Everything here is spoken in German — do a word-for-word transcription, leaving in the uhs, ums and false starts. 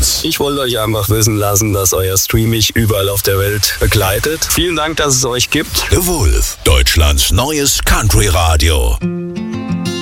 iTunes. Ich wollte euch einfach wissen lassen, dass euer Stream mich überall auf der Welt begleitet. Vielen Dank, dass es euch gibt. The Wolf, Deutschlands neues Country-Radio.